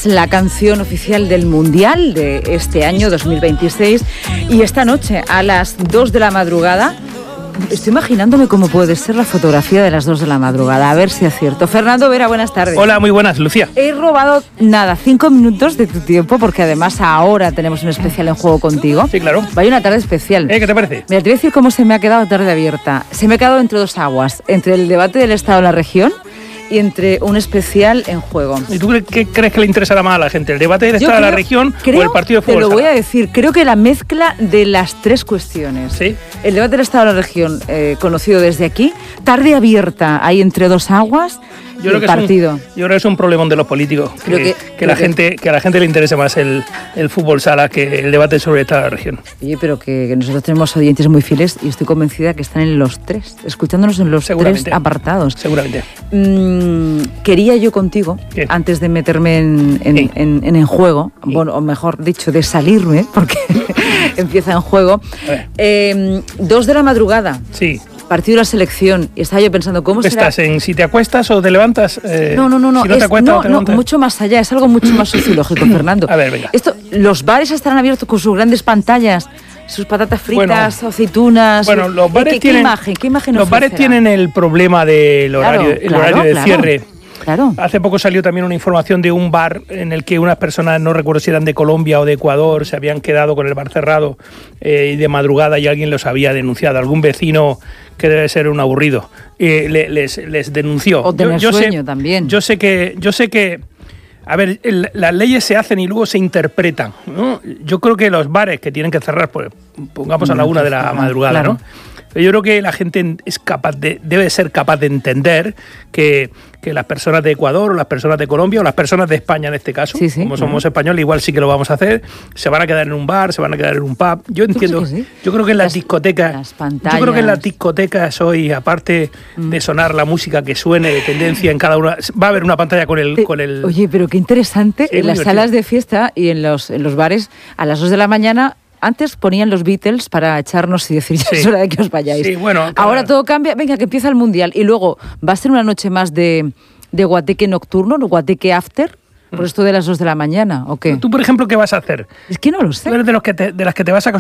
es la canción oficial del Mundial de este año 2026 y esta noche a las 2 de la madrugada estoy imaginándome cómo puede ser la fotografía de las 2 de la madrugada, a ver si acierto. Fernando Vera, buenas tardes. Hola, muy buenas, Lucía. He robado, 5 minutos de tu tiempo, porque además ahora tenemos un especial en juego contigo. Sí, claro. Vaya una tarde especial. ¿Qué te parece? Mira, te voy a decir cómo se me ha quedado tarde abierta. Se me ha quedado entre dos aguas, entre el debate del Estado de la región y entre un especial en juego. ¿Y tú qué crees que le interesará más a la gente? ¿El debate del Estado de la región o el partido de fútbol? Te lo voy a decir, creo que la mezcla de las tres cuestiones. ¿Sí? El debate del Estado de la región, conocido desde aquí, tarde abierta, ahí entre dos aguas. Yo creo que es un problemón de los políticos, que a la gente le interese más el fútbol sala que el debate sobre el Estado de la región. Oye, pero que nosotros tenemos oyentes muy fieles y estoy convencida que están en los tres, escuchándonos en los tres apartados. Seguramente. Quería yo contigo, antes de meterme en juego, bueno, o mejor dicho, de salirme, porque empieza en juego, 2 de la madrugada. Sí. Partido de la selección, y estaba yo pensando, ¿cómo será? ¿Estás en si te acuestas o te levantas? No, si no te acuestas o te levantas. Mucho más allá, es algo mucho más sociológico, Fernando. A ver, venga. Los bares estarán abiertos con sus grandes pantallas, sus patatas fritas, aceitunas. Bueno, los bares ¿Qué imagen los bares tienen el problema del horario, horario de cierre. Claro. Hace poco salió también una información de un bar en el que unas personas, no recuerdo si eran de Colombia o de Ecuador, se habían quedado con el bar cerrado y de madrugada y alguien los había denunciado. Algún vecino, que debe ser un aburrido, les denunció. O tener sueño también. Yo sé que a ver, las leyes se hacen y luego se interpretan, ¿no? Yo creo que los bares que tienen que cerrar, pues pongamos a la 1 de la madrugada, claro, ¿no? Yo creo que la gente debe ser capaz de entender que las personas de Ecuador o las personas de Colombia o las personas de España en este caso, como somos españoles, igual sí que lo vamos a hacer, se van a quedar en un bar, se van a quedar en un pub. Yo entiendo, yo creo que en las discotecas, hoy, aparte de sonar la música que suene de tendencia en cada una, va a haber una pantalla con el... Oye, pero qué interesante, en las salas de fiesta y en los bares a las 2 de la mañana. Antes ponían los Beatles para echarnos y decir, ya es hora de que os vayáis. Sí, bueno, ahora todo cambia, venga, que empieza el Mundial. Y luego, ¿va a ser una noche más de guateque nocturno, guateque after? Por esto de las 2 de la mañana, ¿o qué? ¿Tú, por ejemplo, qué vas a hacer? Es que no lo sé. ¿Tú eres de las que te vas a